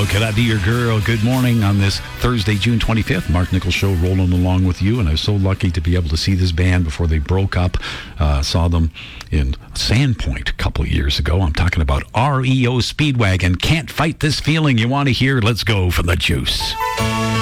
Oh, Could I Be Your Girl? Good morning on this Thursday, June 25th. Mark Nichols Show rolling along with you, and I was so lucky to be able to see this band before they broke up. Saw them in Sandpoint a couple of years ago. I'm talking about REO Speedwagon. Can't Fight This Feeling You Want to Hear. Let's go for the juice.